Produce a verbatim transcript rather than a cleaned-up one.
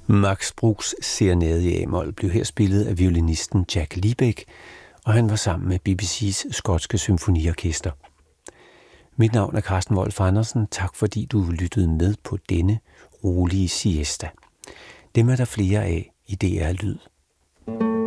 Max Bruchs Serenade i A-mol blev her spillet af violinisten Jack Liebeck, og han var sammen med B B C's skotske symfoniorkester. Mit navn er Carsten Wolf Andersen. Tak fordi du lyttede med på denne rolige siesta. Dem er der flere af i D R Lyd.